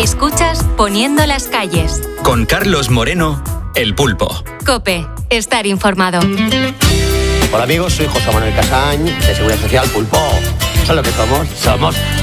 Escuchas Poniendo las calles. Con Carlos Moreno, El Pulpo. COPE. Estar informado. Hola amigos, soy José Manuel Casañ, de Seguridad Social Pulpo. ¿Sabes lo que somos? Somos